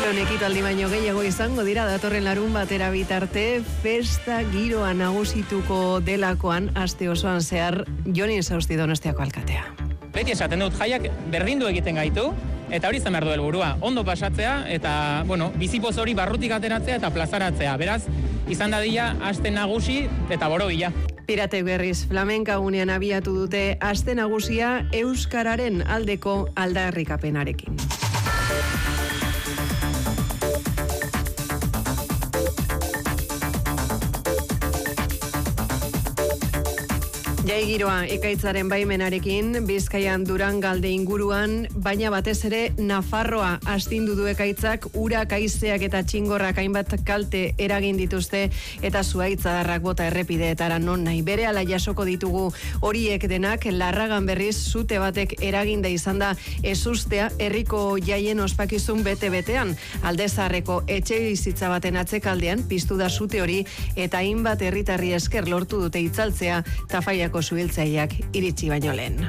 Berreun ekitaldi baino gehiago izango dira datorren larun batera bitarte, festa giroa nagusituko delakoan aste osoan zehar Joni Sausti Donostiako alkatea. Beti esaten dut, jaiak berdindu egiten gaitu, eta hori izan behar du helburua, ondo pasatzea, eta, bizipoz hori barrutik ateratzea eta plazaratzea. Beraz, izan dadila aste nagusi eta borobila. Piratek berriz flamenka unean abiatu dute aste nagusia euskararen aldeko aldarrikapenarekin. Jai giroa ekaitzaren baimenarekin, Bizkaian Durangalde inguruan, baina batez ere Nafarroa astindu du ekaitzak, urak, haizeak eta txingorrak hainbat kalte eragin dituzte eta zuhaitzadarrak bota errepideetara non nahi. Berehala jasoko ditugu horiek denak, Larragan berriz zute batek eraginda izan da ezustea herriko jaien ospakizun bete-betean. Aldezarreko etxebizitza baten atzekaldean piztu da zute hori eta hainbat herritarri esker lortu dute itzaltzea Tafaiako zuhiltzaileak iritsi baino lehen.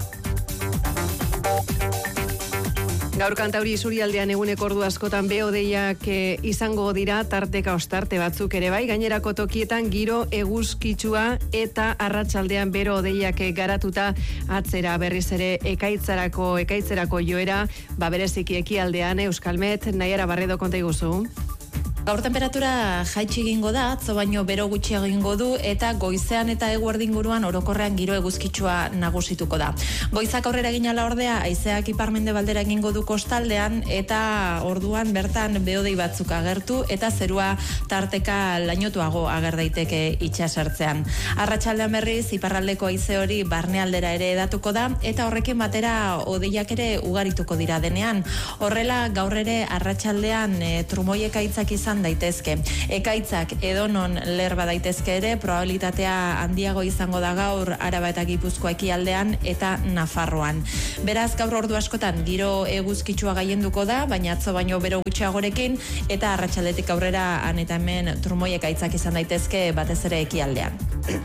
Gaur Kantauri isurialdean eguneko ordu askotan behodeiak izango dira, tarteka ostarte batzuk ere bai, gainerako tokietan giro eguzkitsua eta arratsaldean bero hodeiak garatuta atzera berriz ere ekaitzerako joera, bereziki ekialdean Euskalmet, Naiara Barredo konta iguzu. Gaur temperatura jaitsi egingo da, atzo baino bero gutxi egingo du eta goizean eta eguerdi inguruan orokorrean giro eguzkitsua nagusituko da. Goizak aurrera egin ala ordea, haizeak ipar-mendebaldera egingo du kostaldean eta orduan bertan behodei batzuk agertu eta zerua tarteka lainotuago ager daiteke itsasertzean. Arratsaldean berriz iparraldeko haize hori barnealdera ere hedatuko da eta horrekin batera hodeiak ere ugarituko dira denean. Horrela gaur ere arratsaldean trumoi ekaitzak izan daitezke. Ekaitzak edonon lerba daitezke ere, probabilitatea handiago izango da gaur Araba eta Gipuzkoa ekialdean eta Nafarroan. Beraz, gaur ordu askotan giro eguzkitsua gailenduko da, baina atzo baino bero gutxiagorekin eta arratsaldetik aurrera han eta hemen trumoi ekaitzak izan daitezke batez ere ekialdean.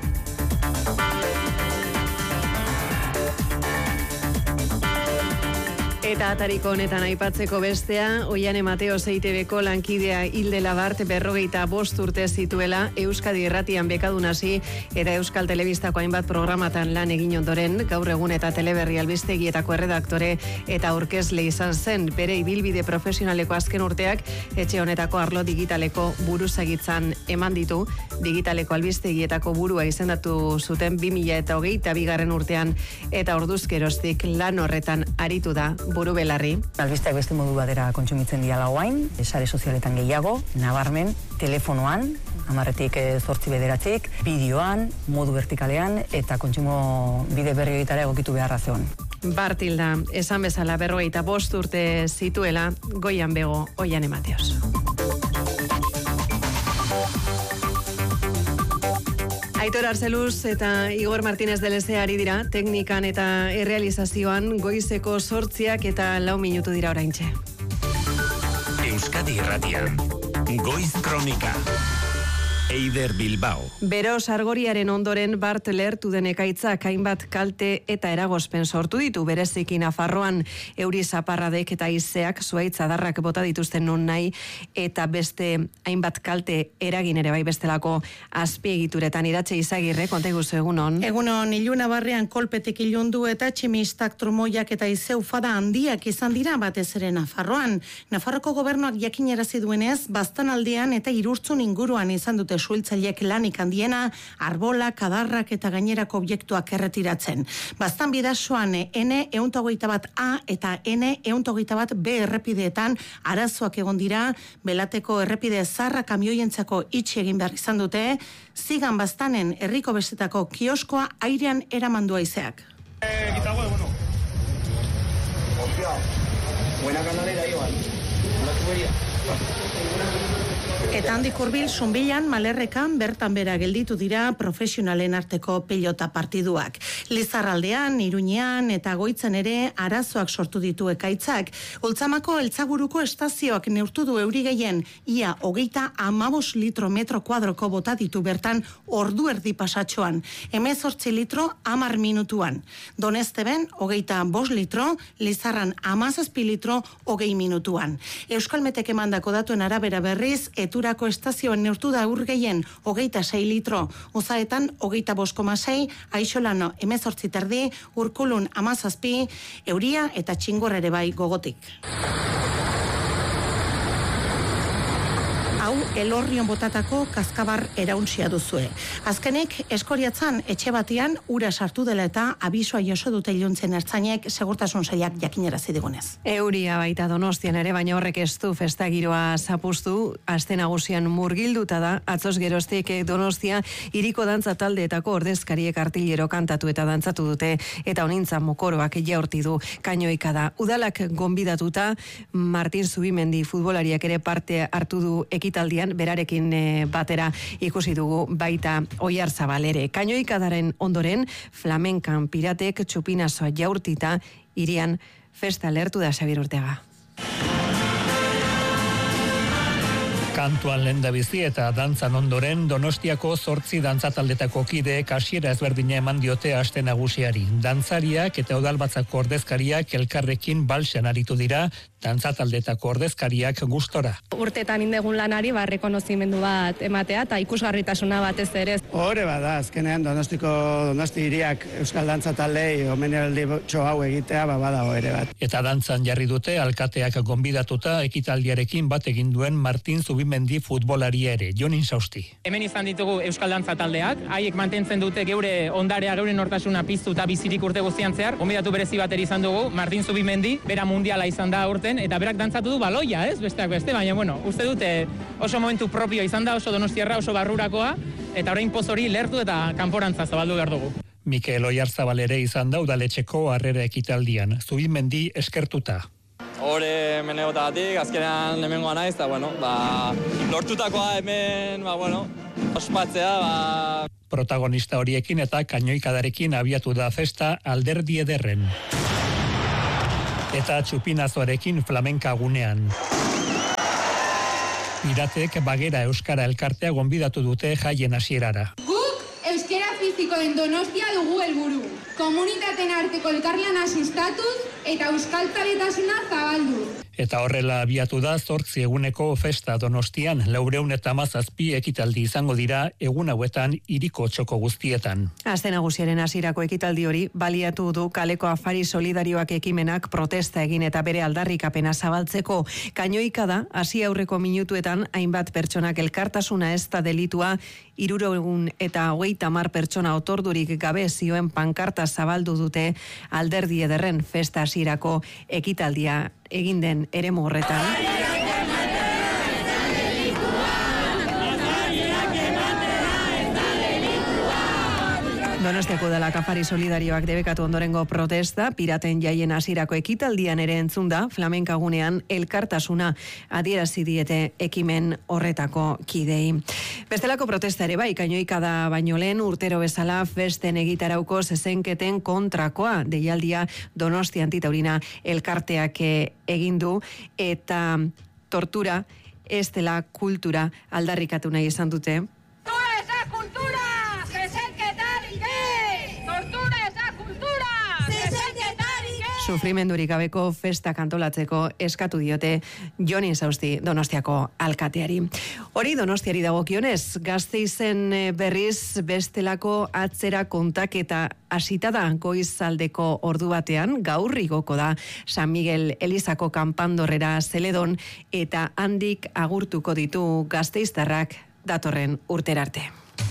Eta atariko honetan aipatzeko bestea, Oiane Mateo EITBko lankidea Hildela Bart 45 urte zituela, Euskadi Irratian bekadun hasi eta Euskal Telebistako hainbat programatan lan egin ondoren, gaur egun eta Teleberri albistegietako erredaktore eta aurkezle izan zen. Bere ibilbide profesionaleko azken urteak etxe honetako arlo digitaleko buruzagitzan eman ditu, digitaleko albistegietako burua izendatu zuten 2022 urtean eta orduzkeroztik lan horretan aritu da buru belarri. Albisteak beste modu batera kontsumitzen diala oain, sare sozialetan gehiago, nabarmen, telefonoan, 10-tik 8-9, bideoan, modu vertikalean eta kontsumo bide berri horietara egokitu beharra zeon. Bartilda, esan bezala 45 urte zituela, Goian Bego, Oiane Mateos. Aitor Arzeluz eta Igor Martínez de Lezea ari dira, teknikan eta errealizazioan goizeko 8 eta 4 minutu dira oraintxe. Euskadi Irratian, Goiz Kronika. Eider Bilbao. Bero Sargoriaren ondoren Bart lehertu den ekaitzak hainbat kalte eta eragozpen sortu ditu, bereziki Nafarroan euri zaparradek eta haizeak zuhaitzadarrak bota dituzten non nahi eta beste hainbat kalte eragin ere bai bestelako azpiegituretan. Iratxe Izagirre, konta iguzu egunon. Egunon, Iluna Barrean kolpetik ilundu eta tximistak, trumoiak eta izeu fada handiak izan dira batez ere Nafarroan. Nafarroko gobernuak jakinarazi duenez, Baztanaldean eta Irurtzun inguruan izan dute suhiltzaileek lanik handiena, arbolak, adarrak eta gainerako objektuak erretiratzen. Baztan bidasoan N121A eta N121B errepideetan arazoak egon dira, Belateko errepide zarra kamioientzako itxi egin behar izan dute, Zigan Baztanen herriko bestetako kioskoa airean eramandua haizeak. Quitagua, bueno. Hostia, buena canalera, Iván. La tubería. Eta handik hurbil Zunbilan, Malerrekan bertan bera gelditu dira profesionalen arteko pelota partiduak. Lizarraldean, Iruñean eta Goitzen ere arazoak sortu ditu ekaitzak. Oltzamako Eltzaguruko estazioak neurtu du euri gehien, ia 35 litro metro kuadroko bota ditu bertan ordu erdi pasatxoan. 18 litro 10 minutuan. Donesteben 25 litro, Lizarran 17 litro 20 minutuan. Euskalmetek emandako datuen arabera berriz, Eturako estazioan neurtu da ur gehien 26 litro, Ozaetan 25,6, Aixolano 18 terdi, Urkulun 17, euria eta txingor ere bai gogotik. Hau Elorrion botatako kaskabar erauntzia duzue. Azkenik, Eskoriatzan etxe batean ura sartu dela eta abisoa jaso dute iluntzen ertzainek segurtasun sailak jakinarazi digunez. Euria baita Donostian ere, baina horrek ez du festa giroa zapuztu, aste nagusian murgilduta da, atzoz geroztik Donostia hiriko dantza taldeetako ordezkariek artillero kantatu eta dantzatu dute, eta honintza mokoroak jaurti du kainoika da. Udalak gonbidatuta, Martin Zubimendi futbolariak ere parte hartu du ekitaldian, berarekin batera ikusi dugu baita Oiarzabal ere. Kainoikadaren ondoren, flamenkan piratek txupinazoa jaurtita, hirian festa lertu da Xabier Urtega. Kantuan lehendabizi eta dantzan ondoren Donostiako 8 dantzataldetako kideek hasiera ezberdina eman diote aste nagusiari. Dantzariak eta udalbatzako ordezkariak elkarrekin balsean aritu dira, dantzataldetako ordezkariak gustora. Urtetan indegun lanari rekonozimendu bat ematea eta ikusgarritasuna batez ere. Hore bada, azkenean Donosti hiriak Euskal Dantza taldei omenaldi hau egitea badago ere bat. Eta dantzan jarri dute alkateak gonbidatuta ekitaldiarekin bat egin duen Martin Zubimendi futbolaria ere, Jon Insausti. Hemen izan ditugu Euskal Dantza taldeak, haiek mantentzen dute geure ondarea, geure nortasuna piztu eta bizirik urte guztian zehar. Gonbidatu berezi bateri izan dugu, Martin Zubimendi, bera mundiala izan da urten, eta berak dantzatu du baloia, besteak beste, baina uste dute oso momentu propio izan da, oso donostiarra, oso barrurakoa, eta orain poz hori lertu eta kanporantza zabaldu behar dugu. Mikel Oiarzabal ere izan da udaletxeko harrera ekitaldian, Zubimendi eskertuta. Hore menegotagatik, azkenean hemengoa naiz, eta lortutakoa hemen, ospatzea, Protagonista horiekin eta kainoikadarekin abiatu da festa Alderdi Ederren. Eta txupinazoarekin flamenka gunean. Piratek Bagera Euskara elkartea gonbidatu dute jaien hasierara. Guk euskera fizikoen Donostia dugu helburu. Komunitateen arteko elkarlana sustatuz eta euskaltzaletasuna zabaldu. Eta horrela abiatu da 8 eguneko festa Donostian, 417 ekitaldi izango dira egun hauetan hiriko txoko guztietan. Aste nagusiaren hasierako ekitaldi hori baliatu du kaleko afari solidarioak ekimenak protesta egin eta bere aldarrikapena zabaltzeko. Kainoika da, hasi aurreko minutuetan hainbat pertsonak elkartasuna ez da delitua, 330 pertsona otordurik gabe zioen pankarta zabaldu dute Alderdi Ederren festa hasierako ekitaldia egin den eremu horretan. Donostiako udalak afari solidarioak debekatu ondorengo protesta, piraten jaien hasierako ekitaldian ere entzun da, flamenka gunean elkartasuna adierazi diete ekimen horretako kidei. Bestelako protesta ere bai, kainoikada baino lehen urtero bezala festen egitarauko zezenketen kontrakoa deialdia Donostia Antitaurina elkarteak egin du, eta tortura ez dela kultura aldarrikatu nahi izan dute. Sufrimendurik gabeko festa kantolatzeko eskatu diote Jon Insausti Donostiako alkateari. Hori Donostiari dagokionez, Gasteizen berriz bestelako atzera kontaketa hasita da goizaldeko ordu batean, gaur igoko da San Miguel Elizako kanpandorrera Zeledon eta handik agurtuko ditu gasteiztarrak datorren urterarte.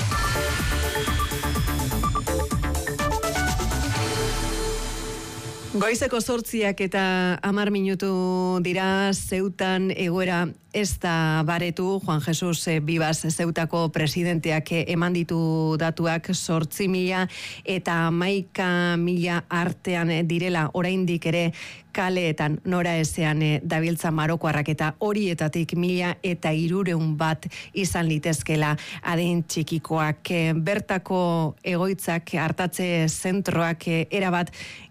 Goizeko 8 eta 10 minutu dira, Zeutan egoera ez da baretu. Juan Jesus Bibas Zeutako presidenteak eman ditu datuak 8.000 eta 11.000 artean direla oraindik ere kaleetan nora ezean dabiltza marokoarrak eta horietatik 1.300 bat izan litezkela adin txikikoak. Bertako egoitzak hartatze zentroak erabat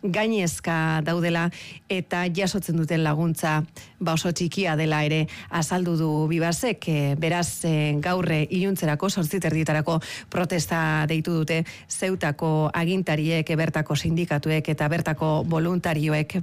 gainezka daudela eta jasotzen duten laguntza oso txikia dela ere azaldu du Bibasek. Beraz gaurre iluntzerako 8:30 protesta deitu dute Zeutako agintariek, bertako sindikatuek eta bertako voluntarioek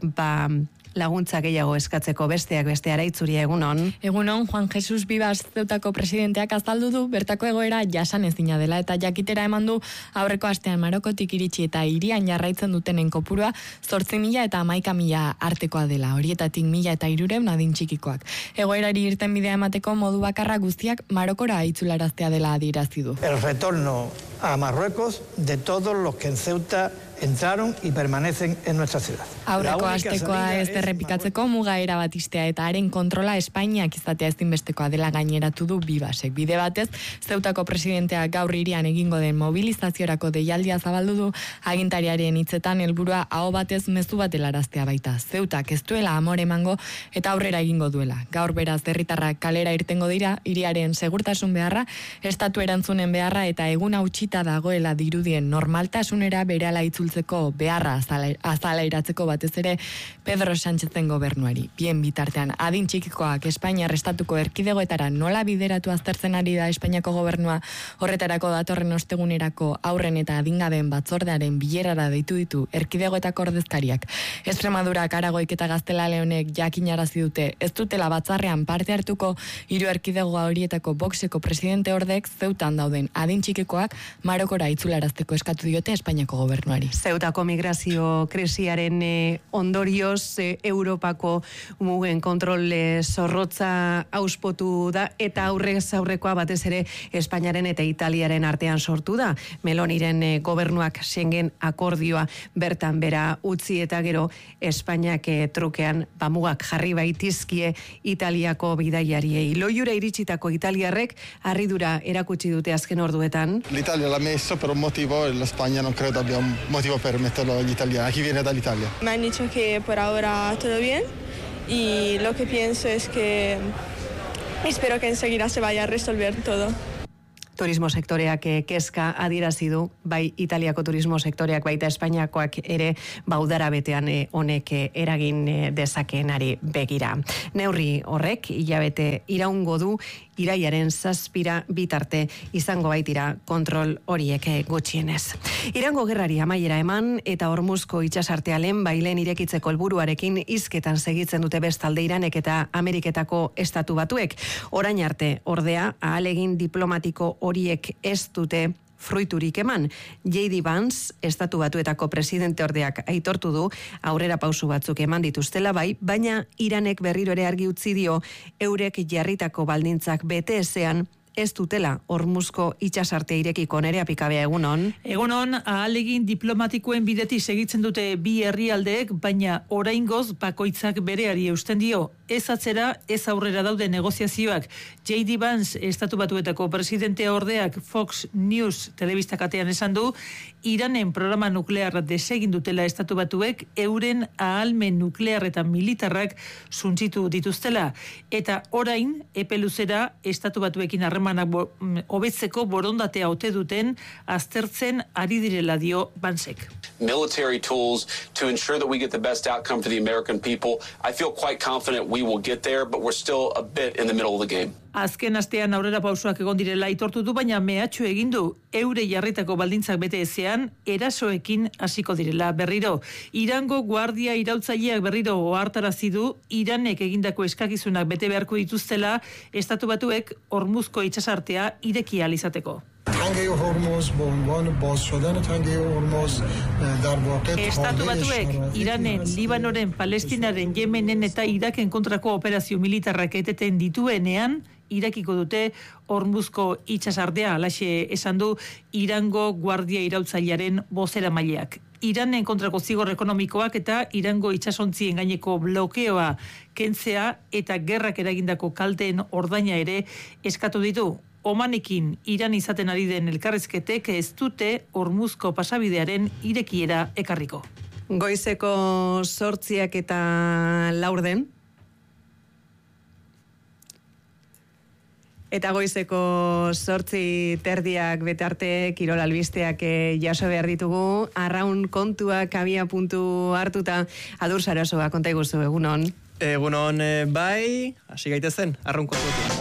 laguntza gehiago eskatzeko besteak beste Araitzuri egunon. Egunon, Juan Jesus Bibas Zeutako presidenteak azaldu du bertako egoera jasanezina dela eta jakitera eman du aurreko astean Marokotik iritsi eta hirian jarraitzen dutenen kopurua 8.000 eta 11.000 artekoa dela. Horietatik 1.300 adin txikikoak. Egoerari irten bidea emateko modu bakarra guztiak Marokora itzularaztea dela adierazi du. El retorno a Marruecos de todos los que en Ceuta entraron y permanecen en nuestra ciudad. Aurreko astekoa ez errepikatzeko muga erabat istea eta haren kontrola Espainiak izatea ezinbestekoa dela gaineratu du Bibasek. Bide batez, Zeutako presidenteak gaur hirian egingo den mobilizaziorako deialdia zabaldu du, agintariaren hitzetan helburua aho batez mezu bat helaraztea baita. Zeutak ez duela amore emango eta aurrera egingo duela. Gaur beraz herritarrak kalera irtengo dira, hiriaren segurtasun beharra, estatu erantzunen beharra eta egun hautsita dagoela dirudien normaltasunera berehala itzultzeko beharra azalairatzeko batez ere Pedro Sánchezen gobernuari. Bien bitartean, adin txikikoak Espainiar estatuko erkidegoetara nola bideratu aztertzen ari da Espainiako gobernua, horretarako datorren ostegunerako aurren eta adingabeen batzordearen bilerara deitu ditu erkidegoetako ordezkariak. Extremadurak, Aragoik eta Gaztela Leonek jakinarazi dute ez dutela batzarrean parte hartuko, hiru erkidegoa horietako Voxeko presidente ordek Zeutan dauden adin txikikoak Marokora itzularazteko eskatu diote Espainiako gobernuari. Zeutako migrazio krisiaren ondorioz Europako mugen kontrol zorrotza auspotu da eta aurrez aurrekoa batez ere Espainiaren eta Italiaren artean sortu da. Meloniren gobernuak Schengen akordioa bertan bera utzi eta gero Espainiak trukean mugak jarri baitizkie Italiako bidaiariei. Loiura iritsitako italiarrek harridura erakutsi dute azken orduetan. L'Italia l'ha messo per un motivo e la Spagna non credo abbia un motivo per meterlo agli italiani, a chi viene dall'Italia. Me han dicho que por ahora todo bien y lo que pienso es que espero que enseguida se vaya a resolver todo. Turismo sektoreak kezka adierazi du, bai Italiako turismo sektoreak baita Espainiakoak ere udara betean honek eragin dezakeenari begira. Neurri horrek hilabete iraungo du iraiaren 7 bitarte izango baitira kontrol horiek gutxienez. Irango gerrari amaiera eman eta Hormuzko itsasartea lehenbailen irekitzeko helburuarekin hizketan segitzen dute bestalde Iranek eta Ameriketako estatu batuek. Orain arte ordea ahalegin diplomatiko horiek ez dute fruiturik eman. J.D. Vance, estatu batuetako presidente ordeak aitortu du, aurrera pausu batzuk eman dituztela bai, baina Iranek berriro ere argi utzi dio, eurek jarritako baldintzak bete ezean, ez dutela Hormuzko itsasartea irekiko. Nerea Pikabea, egunon. Egunon, ahalegin diplomatikoen bidetik segitzen dute bi herrialdeek, baina oraingoz bakoitzak bereari eusten dio. Ez atzera, ez aurrera daude negoziazioak. J.D. Vance, estatu batuetako presidente ordeak Fox News telebistakatean esan du, Iranen programa nuklearra desegin dutela estatu batuek euren ahalmen nuklear eta militarrak suntsitu dituztela. Eta orain, epe luzera, estatu batuekin harremanak hobetzeko borondatea ote duten aztertzen ari direla dio Vancek. Military tools to ensure that we get the best outcome for the American people. I feel quite confident we will get there, but we're still a bit in the middle of the game. Azken astean aurrera pausoak egon direla aitortu du, baina mehatxu egin du eure jarritako baldintzak bete ezean erasoekin hasiko direla berriro. Irango guardia iraultzaileak berriro ohartarazi du Iranek egindako eskakizunak bete beharko dituztela estatu batuek Hormuzko itsasartea ireki ahal izateko. Estatu batuek Iranen, Libanoren, Palestinaren, Yemenen eta Iraken kontrako operazio militarrak eteten dituenean irekiko dute Hormuzko itsasartea, halaxe esan du Irango guardia iraultzailearen bozeramaileak. Iranen kontrako zigor ekonomikoak eta Irango itsasontzien gaineko blokeoa kentzea eta gerrak eragindako kalteen ordaina ere eskatu ditu. Omanekin Iran izaten ari den elkarrezketek ez dute Hormuzko pasabidearen irekiera ekarriko. Goizeko 8:04. Eta goizeko 8:30 betarte kirol albisteak jaso behar ditugu. Arraun kontuak abia puntu hartuta. Adur Sarasoa, konta iguzu, egunon. Egunon bai, hasi gaitezen, arraun kontuak.